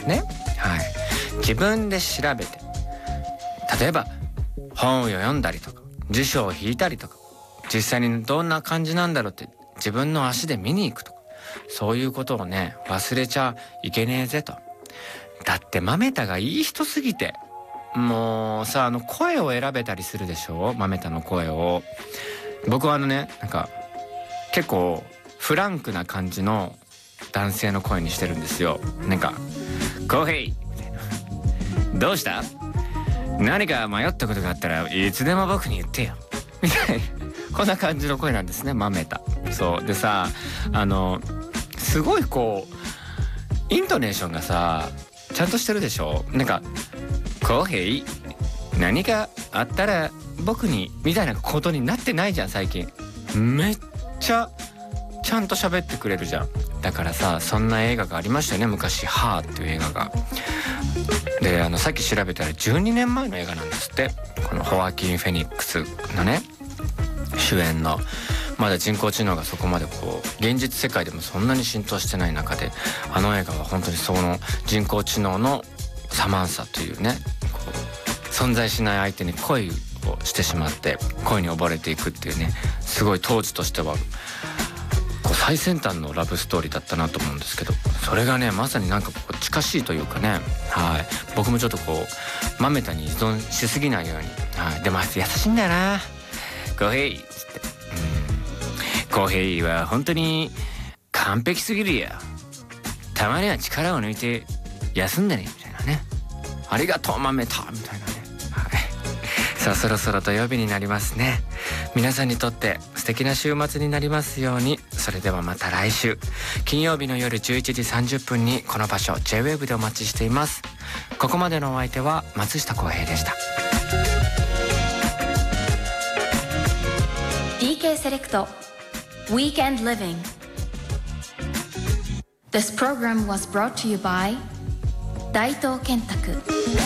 ね。はい。自分で調べて、例えば本を読んだりとか辞書を引いたりとか、実際にどんな感じなんだろうって自分の足で見に行くとか、そういうことをね忘れちゃいけねえぜと。だってマメタがいい人すぎて、もうさ、声を選べたりするでしょ、マメタの声を。僕はなんか結構フランクな感じの男性の声にしてるんですよ。なんかコヘイみたいな、どうした、何か迷ったことがあったらいつでも僕に言ってよみたいな、こんな感じの声なんですね、マメタ。そうでさ、すごいこうイントネーションがさちゃんとしてるでしょ。なんかコヘイ、何かあったら僕にみたいなことになってないじゃん最近。めっちゃちゃんと喋ってくれるじゃん。だからさ、そんな映画がありましたよね昔、ハーっていう映画が。でさっき調べたら12年前の映画なんですって。このホアキン・フェニックスのね主演の、まだ人工知能がそこまでこう現実世界でもそんなに浸透してない中で、あの映画は本当にその人工知能のサマンサというね、こう存在しない相手に恋をしてしまって恋に溺れていくっていうね、すごい当時としてはこう最先端のラブストーリーだったなと思うんですけど、それがねまさになんかこう近しいというかね、はい、僕もちょっとこうマメタに依存しすぎないように、はい、でもあいつ優しいんだよな、コヘイっつって、コヘイは本当に完璧すぎるよ、たまには力を抜いて休んでねみたいなね、ありがとうマメタみたいなね、はい、さあそろそろ土曜日になりますね。皆さんにとって素敵な週末になりますように。それではまた来週金曜日の夜11時30分にこの場所 J-WAVE でお待ちしています。ここまでのお相手は松下洸平でした。 DK セレクト Weekend Living. This program was brought to you by 大東建託